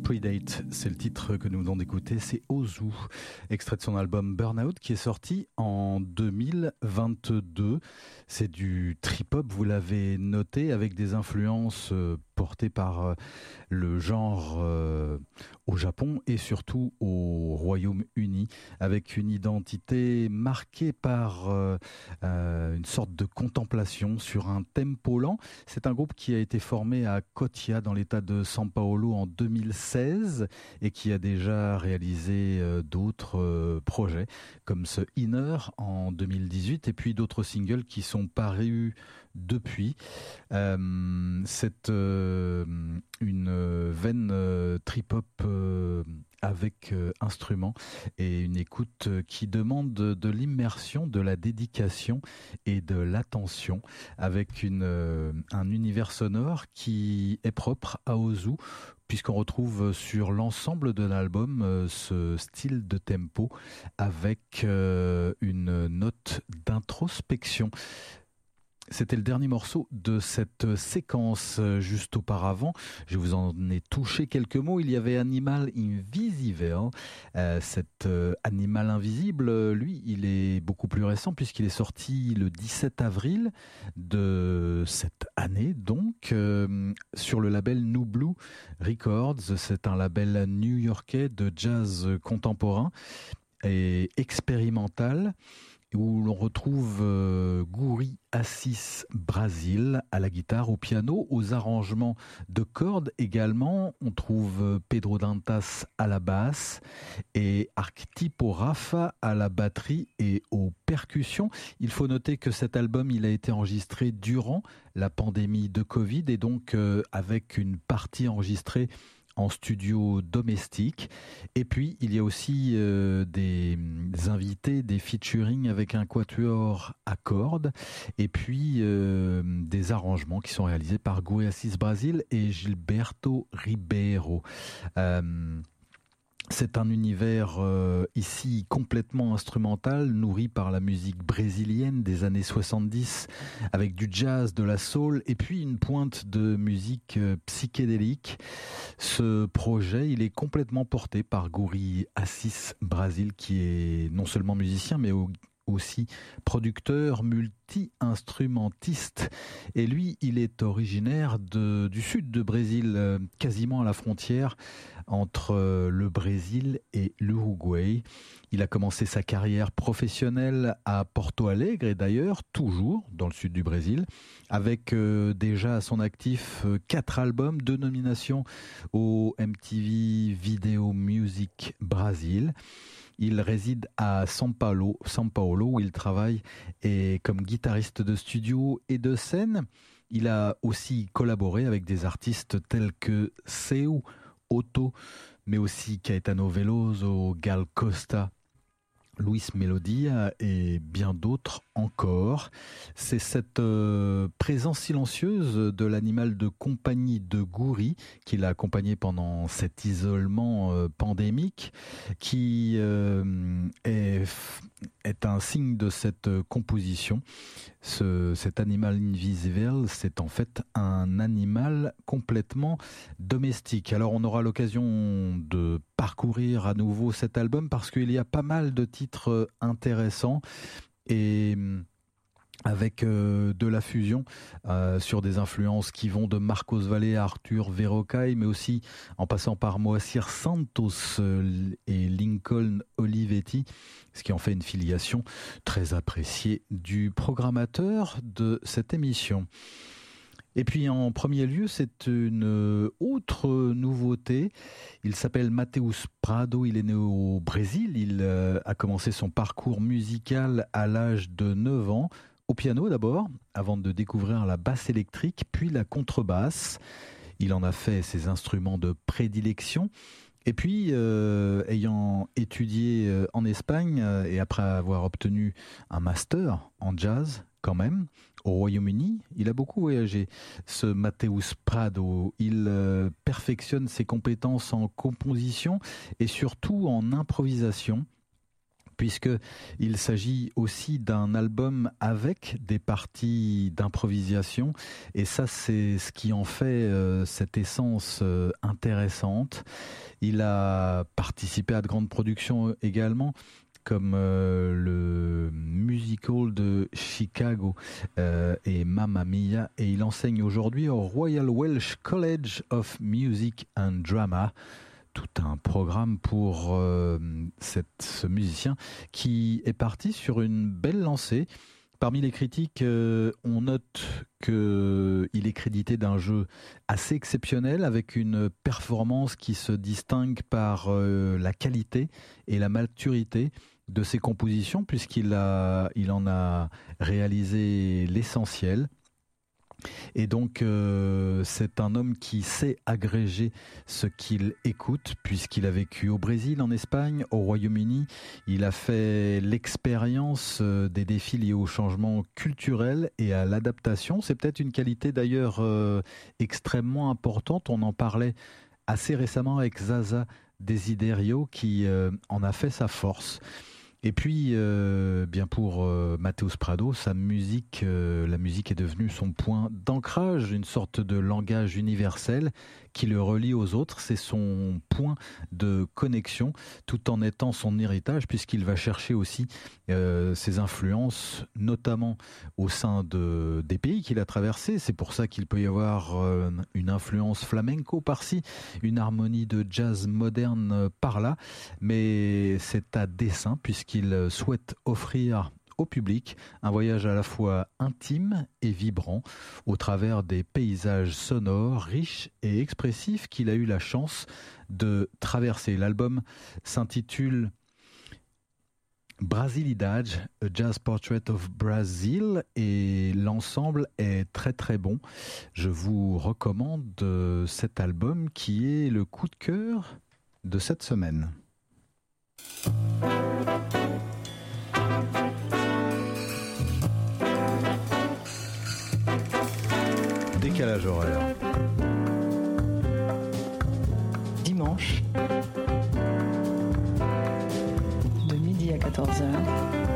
Predate, c'est le titre que nous venons d'écouter, c'est Ozu, extrait de son album Burnout qui est sorti en 2022. C'est du trip-hop, vous l'avez noté, avec des influences portées par le genre au Japon et surtout au Royaume-Uni, avec une identité marquée par une sorte de contemplation sur un tempo lent. C'est un groupe qui a été formé à Cotia dans l'état de São Paulo en 2016 et qui a déjà réalisé d'autres projets comme ce Inner en 2018 et puis d'autres singles qui sont parus depuis. C'est une veine trip-hop avec instruments et une écoute qui demande de l'immersion, de la dédication et de l'attention, avec un univers sonore qui est propre à Ozu, puisqu'on retrouve sur l'ensemble de l'album ce style de tempo avec une note d'introspection. C'était le dernier morceau de cette séquence. Juste auparavant, je vous en ai touché quelques mots. Il y avait Animal Invisible. Cet Animal Invisible, lui, il est beaucoup plus récent puisqu'il est sorti le 17 avril de cette année, donc sur le label New Blue Records. C'est un label new-yorkais de jazz contemporain et expérimental, où l'on retrouve Guri Assis Brasil à la guitare, au piano, aux arrangements de cordes également. On trouve Pedro Dantas à la basse et Arctipo Rafa à la batterie et aux percussions. Il faut noter que cet album, il a été enregistré durant la pandémie de Covid et donc avec une partie enregistrée en studio domestique. Et puis il y a aussi des invités, des featuring avec un quatuor à cordes et puis des arrangements qui sont réalisés par Guri Assis Brasil et Gilberto Ribeiro. C'est un univers ici complètement instrumental, nourri par la musique brésilienne des années 70, avec du jazz, de la soul, et puis une pointe de musique psychédélique. Ce projet, il est complètement porté par Guri Assis Brasil, qui est non seulement musicien, mais aussi producteur, multi-instrumentiste. Et lui, il est originaire du sud de Brésil, quasiment à la frontière entre le Brésil et l'Uruguay. Il a commencé sa carrière professionnelle à Porto Alegre et d'ailleurs toujours dans le sud du Brésil, avec déjà à son actif 4 albums, 2 nominations au MTV Video Music Brasil. Il réside à São Paulo où il travaille et comme guitariste de studio et de scène. Il a aussi collaboré avec des artistes tels que Seu Otto, mais aussi Caetano Veloso, Gal Costa, Luis Melodia et bien d'autres encore. C'est cette présence silencieuse de l'animal de compagnie de Guri qui l'a accompagné pendant cet isolement pandémique qui est un signe de cette composition. Cet animal invisible, c'est en fait un animal complètement domestique. Alors on aura l'occasion de parcourir à nouveau cet album parce qu'il y a pas mal de titres intéressants et avec de la fusion sur des influences qui vont de Marcos Valle à Arthur Verocai, mais aussi en passant par Moacir Santos et Lincoln Olivetti, ce qui en fait une filiation très appréciée du programmateur de cette émission. Et puis en premier lieu, c'est une autre nouveauté. Il s'appelle Mateus Prado, il est né au Brésil, il a commencé son parcours musical à l'âge de 9 ans, au piano d'abord, avant de découvrir la basse électrique, puis la contrebasse. Il en a fait ses instruments de prédilection. Et puis, ayant étudié en Espagne et après avoir obtenu un master en jazz quand même, au Royaume-Uni, il a beaucoup voyagé. Ce Mateus Prado, il perfectionne ses compétences en composition et surtout en improvisation, puisqu'il s'agit aussi d'un album avec des parties d'improvisation, et ça c'est ce qui en fait cette essence intéressante. Il a participé à de grandes productions également, comme le musical de Chicago et Mamma Mia, et il enseigne aujourd'hui au Royal Welsh College of Music and Drama. Tout un programme pour ce musicien qui est parti sur une belle lancée. Parmi les critiques, on note qu'il est crédité d'un jeu assez exceptionnel, avec une performance qui se distingue par la qualité et la maturité de ses compositions, puisqu'il en a réalisé l'essentiel. Et donc c'est un homme qui sait agréger ce qu'il écoute, puisqu'il a vécu au Brésil, en Espagne, au Royaume-Uni. Il a fait l'expérience des défis liés au changement culturel et à l'adaptation. C'est peut-être une qualité d'ailleurs extrêmement importante. On en parlait assez récemment avec Zaza Desiderio, qui en a fait sa force. Et puis, bien pour Matheus Prado, sa musique, la musique est devenue son point d'ancrage, une sorte de langage universel qui le relie aux autres. C'est son point de connexion, tout en étant son héritage, puisqu'il va chercher aussi ses influences, notamment au sein des pays qu'il a traversés. C'est pour ça qu'il peut y avoir une influence flamenco par-ci, une harmonie de jazz moderne par-là, mais c'est à dessein, puisqu'il souhaite offrir au public un voyage à la fois intime et vibrant au travers des paysages sonores riches et expressifs qu'il a eu la chance de traverser. L'album s'intitule Brasilidade, A Jazz Portrait of Brazil, et l'ensemble est très très bon. Je vous recommande cet album qui est le coup de cœur de cette semaine. Décalage horaire. Dimanche, de midi à 14h.